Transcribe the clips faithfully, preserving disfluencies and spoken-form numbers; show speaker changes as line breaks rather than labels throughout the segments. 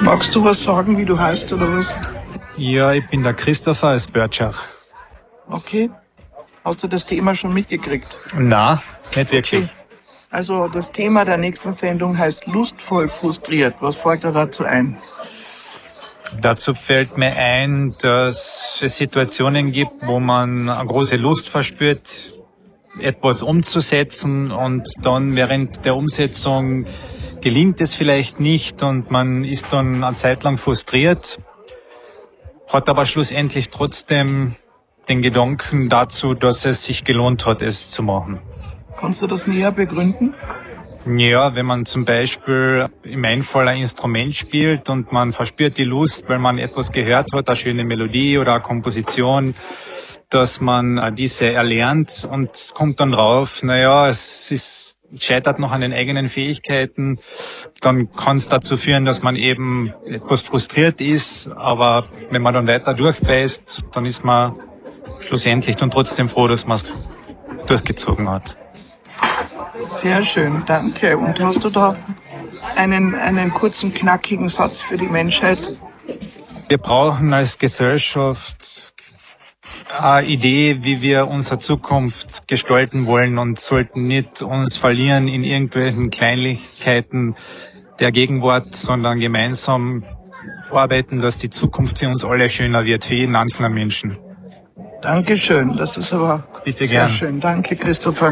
Magst du was sagen, wie du heißt oder was?
Ja, ich bin der Christopher aus Börtschach.
Okay. Hast du das Thema schon mitgekriegt?
Na, nicht wirklich.
Okay. Also das Thema der nächsten Sendung heißt lustvoll frustriert. Was fällt dir dazu ein?
Dazu fällt mir ein, dass es Situationen gibt, wo man eine große Lust verspürt, etwas umzusetzen und dann während der Umsetzung gelingt es vielleicht nicht und man ist dann eine Zeit lang frustriert, hat aber schlussendlich trotzdem den Gedanken dazu, dass es sich gelohnt hat, es zu machen.
Kannst du das näher begründen?
Ja, wenn man zum Beispiel im einen Fall ein Instrument spielt und man verspürt die Lust, weil man etwas gehört hat, eine schöne Melodie oder eine Komposition, dass man diese erlernt und kommt dann drauf, naja, es ist, scheitert noch an den eigenen Fähigkeiten, dann kann es dazu führen, dass man eben etwas frustriert ist, aber wenn man dann weiter durchbeißt, dann ist man schlussendlich dann trotzdem froh, dass man es durchgezogen hat.
Sehr schön, danke. Und hast du da einen, einen kurzen, knackigen Satz für die Menschheit?
Wir brauchen als Gesellschaft eine Idee, wie wir unsere Zukunft gestalten wollen und sollten nicht uns verlieren in irgendwelchen Kleinigkeiten der Gegenwart, sondern gemeinsam arbeiten, dass die Zukunft für uns alle schöner wird, für jeden einzelnen Menschen.
Dankeschön, das ist aber
Bitte
sehr
gern.
schön. Danke, Christopher.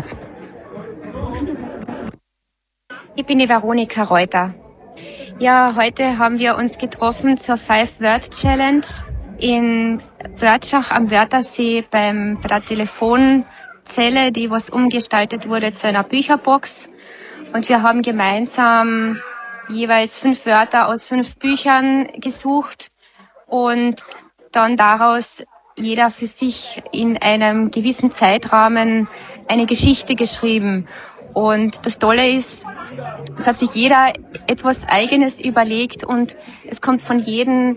Ich bin die Veronika Reuter. Ja, heute haben wir uns getroffen zur Five-Word-Challenge in Börtschach am Wörthersee beim, bei der Telefonzelle, die was umgestaltet wurde zu einer Bücherbox. Und wir haben gemeinsam jeweils fünf Wörter aus fünf Büchern gesucht und dann daraus jeder für sich in einem gewissen Zeitrahmen eine Geschichte geschrieben. Und das Tolle ist, es hat sich jeder etwas Eigenes überlegt und es kommt von jedem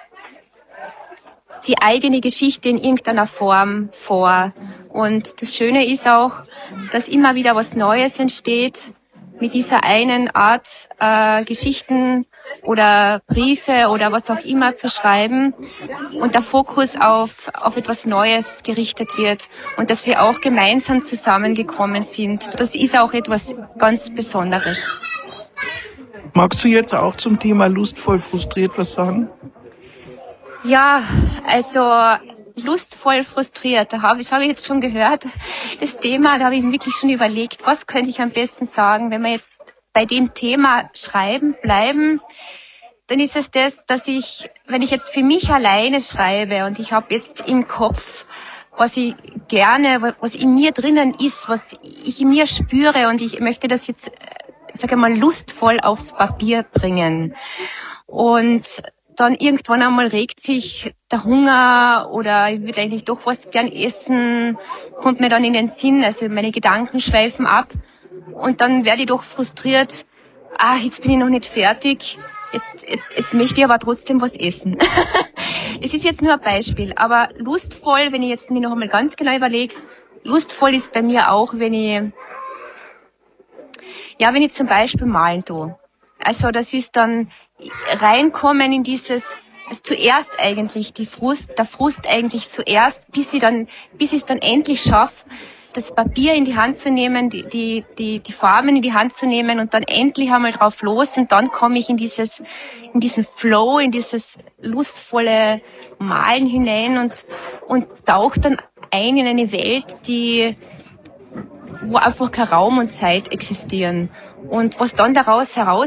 die eigene Geschichte in irgendeiner Form vor. Und das Schöne ist auch, dass immer wieder was Neues entsteht mit dieser einen Art, äh, Geschichten oder Briefe oder was auch immer zu schreiben und der Fokus auf, auf etwas Neues gerichtet wird und dass wir auch gemeinsam zusammengekommen sind. Das ist auch etwas ganz Besonderes.
Magst du jetzt auch zum Thema lustvoll frustriert was sagen?
Ja, also lustvoll frustriert, da habe ich, das habe ich jetzt schon gehört, das Thema, da habe ich mir wirklich schon überlegt, was könnte ich am besten sagen, wenn wir jetzt bei dem Thema schreiben bleiben, dann ist es das, dass ich, wenn ich jetzt für mich alleine schreibe und ich habe jetzt im Kopf, was ich gerne, was in mir drinnen ist, was ich in mir spüre und ich möchte das jetzt, sage ich mal, lustvoll aufs Papier bringen. Und dann irgendwann einmal regt sich der Hunger oder ich würde eigentlich doch was gern essen, kommt mir dann in den Sinn, also meine Gedanken schweifen ab und dann werde ich doch frustriert, ah, jetzt bin ich noch nicht fertig, jetzt, jetzt, jetzt möchte ich aber trotzdem was essen. Es ist jetzt nur ein Beispiel, aber lustvoll, wenn ich jetzt mir noch einmal ganz genau überlege, lustvoll ist bei mir auch, wenn ich, ja, wenn ich zum Beispiel malen tue. Also das ist dann reinkommen in dieses, also zuerst eigentlich die Frust, der Frust eigentlich zuerst, bis ich dann, bis ich es dann endlich schaffe, das Papier in die Hand zu nehmen, die, die, die, die Farben in die Hand zu nehmen und dann endlich einmal drauf los und dann komme ich in dieses, in diesen Flow, in dieses lustvolle Malen hinein und, und tauche dann ein in eine Welt, die, wo einfach kein Raum und Zeit existieren. Und was dann daraus heraus